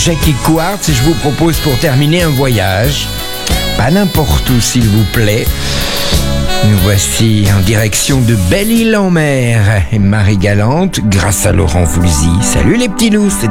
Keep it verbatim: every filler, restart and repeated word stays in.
Jackie Quartz, et je vous propose pour terminer un voyage, pas n'importe où s'il vous plaît. Nous voici en direction de Belle-Île-en-Mer et Marie-Galante grâce à Laurent Voulzy. Salut les petits loups, c'est